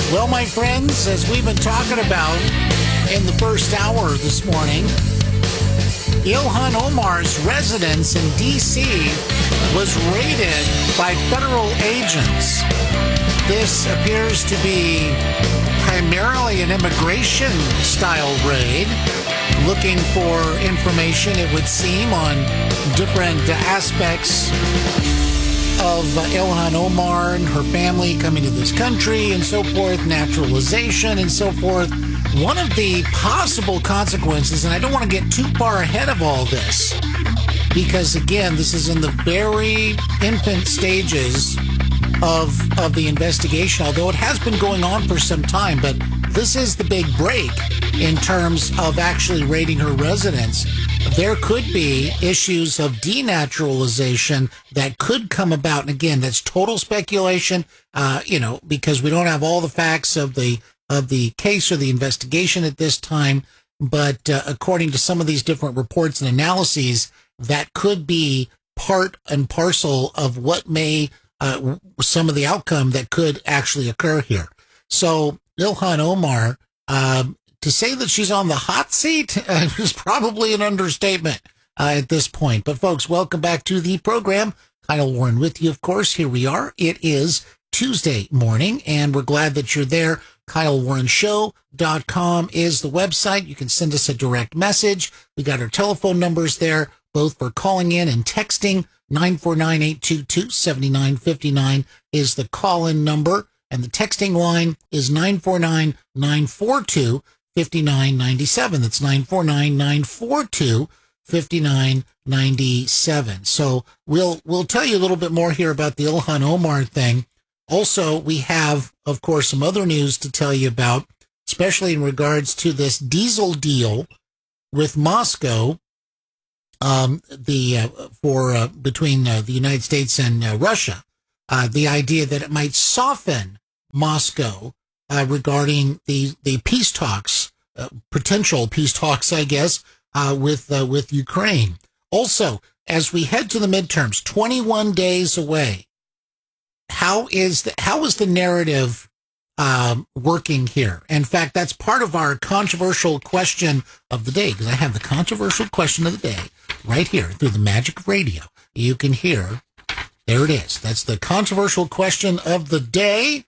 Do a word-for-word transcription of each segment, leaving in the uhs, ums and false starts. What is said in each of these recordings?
Well, my friends, as we've been talking about in the first hour this morning, Ilhan Omar's residence in D C was raided by federal agents. This appears to be primarily an immigration-style raid, looking for information, it would seem, on different aspects of Ilhan Omar and her family coming to this country and so forth, naturalization and so forth. One of the possible consequences, and I don't want to get too far ahead of all this, because again, this is in the very infant stages of of the investigation, although it has been going on for some time, but this is the big break in terms of actually raiding her residence. There could be issues of denaturalization that could come about. And again, that's total speculation, uh, you know, because we don't have all the facts of the of the case or the investigation at this time. But uh, according to some of these different reports and analyses, that could be part and parcel of what may, uh, some of the outcome that could actually occur here. So Ilhan Omar, um, to say that she's on the hot seat uh, is probably an understatement uh, at this point. But folks, welcome back to the program. Kyle Warren with you, of course. Here we are. It is Tuesday morning, and we're glad that you're there. Kyle Warren Show dot com is the website. You can send us a direct message. We got our telephone numbers there, both for calling in and texting. nine four nine, eight two two, seven nine five nine is the call-in number, and the texting line is nine four nine, nine four two, five nine nine seven. That's nine four nine, nine four two, five nine nine seven. So we'll we'll tell you a little bit more here about the Ilhan Omar thing. Also, we have, of course, some other news to tell you about, especially in regards to this diesel deal with Moscow, um, the uh, for uh, between uh, the United States and uh, Russia. Uh, the idea that it might soften Moscow uh, regarding the the peace talks, uh, potential peace talks, I guess, uh, with uh, with Ukraine. Also, as we head to the midterms, twenty-one days away. How is the, how is the narrative um, working here? In fact, that's part of our controversial question of the day, because I have the controversial question of the day right here through the magic of radio. You can hear, there it is. That's the controversial question of the day.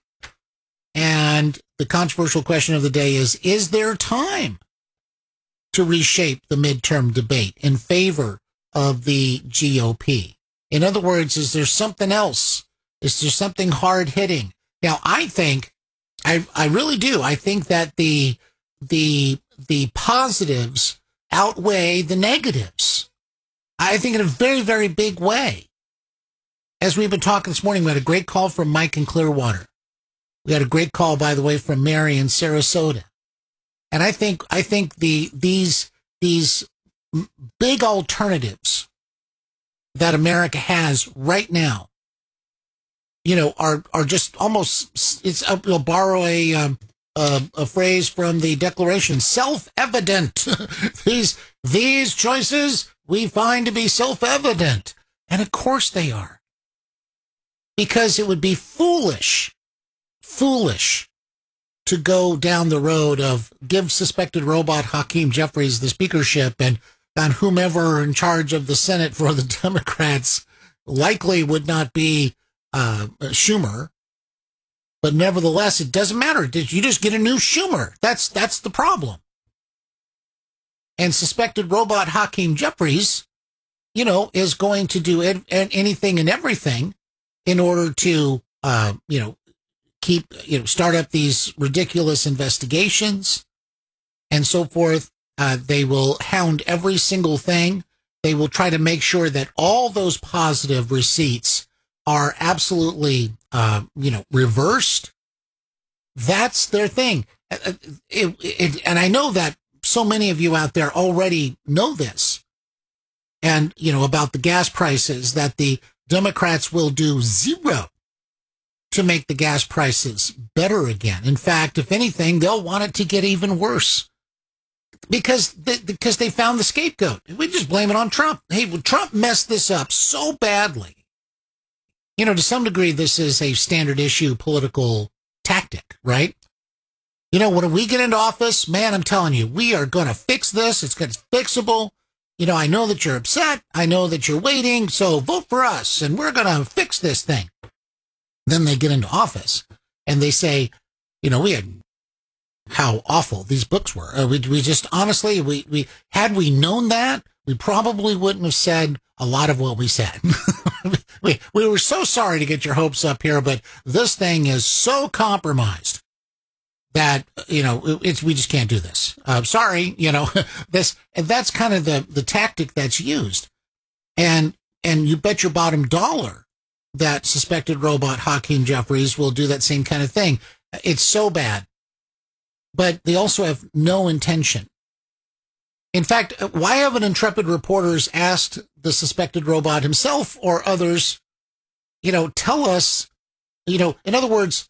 And the controversial question of the day is, is there time to reshape the midterm debate in favor of the G O P? In other words, is there something else? Is there something hard hitting? Now, I think, I I really do. I think that the the the positives outweigh the negatives. I think in a very, very big way. As we've been talking this morning, we had a great call from Mike in Clearwater. We had a great call, by the way, from Mary in Sarasota. And I think I think the these these big alternatives that America has right now, you know, are are just almost, it's, I'll borrow a, um, a, a phrase from the Declaration, self-evident. these, these choices we find to be self-evident. And of course they are. Because it would be foolish, foolish to go down the road of give suspected robot Hakeem Jeffries the speakership, and, and whomever in charge of the Senate for the Democrats likely would not be Uh, Schumer, but nevertheless, it doesn't matter. Did you just get a new Schumer? That's that's the problem. And suspected robot Hakeem Jeffries, you know, is going to do ed- anything and everything in order to, uh, you know, keep, you know, start up these ridiculous investigations and so forth. Uh, they will hound every single thing. They will try to make sure that all those positive receipts are absolutely, uh, you know, reversed. That's their thing. It, it, and I know that so many of you out there already know this. And, you know, about the gas prices, that the Democrats will do zero to make the gas prices better again. In fact, if anything, they'll want it to get even worse. Because they, because they found the scapegoat. We just blame it on Trump. Hey, well, Trump messed this up so badly. You know, to some degree, this is a standard issue political tactic, right? You know, when we get into office, man, I'm telling you, we are going to fix this. It's going to be fixable. You know, I know that you're upset. I know that you're waiting. So vote for us and we're going to fix this thing. Then they get into office and they say, you know, we had how awful these books were. Uh, we, we just honestly, we, we had we known that, we probably wouldn't have said a lot of what we said. we, we were so sorry to get your hopes up here, but this thing is so compromised that, you know, it's, we just can't do this. Uh, sorry, you know, this, and that's kind of the, the tactic that's used. And, and you bet your bottom dollar that suspected robot Hakeem Jeffries will do that same kind of thing. It's so bad, but they also have no intention. In fact, why haven't intrepid reporters asked the suspected robot himself or others, you know, tell us, you know, in other words,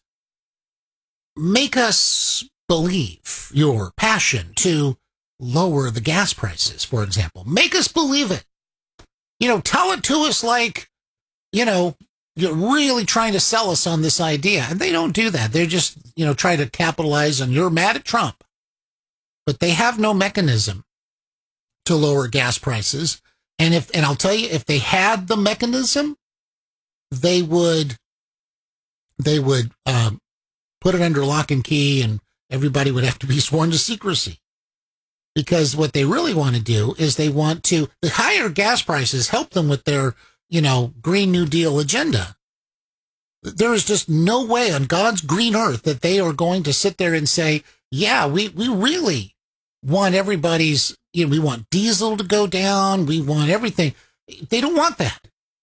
make us believe your passion to lower the gas prices, for example. Make us believe it. You know, tell it to us like, you know, you're really trying to sell us on this idea. And they don't do that. They're just, you know, try to capitalize on you're mad at Trump. But they have no mechanism to lower gas prices. And if, and I'll tell you, if they had the mechanism, they would, they would, um, put it under lock and key and everybody would have to be sworn to secrecy. Because what they really want to do is they want to, the higher gas prices help them with their, you know, Green New Deal agenda. There is just no way on God's green earth that they are going to sit there and say, yeah, we, we really want everybody's, you know, we want diesel to go down. We want everything. They don't want that.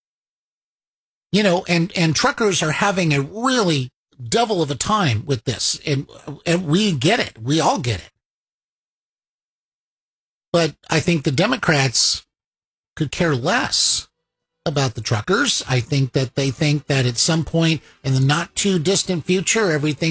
You know, and, and truckers are having a really devil of a time with this. And, and we get it. We all get it. But I think the Democrats could care less about the truckers. I think that they think that at some point in the not too distant future, everything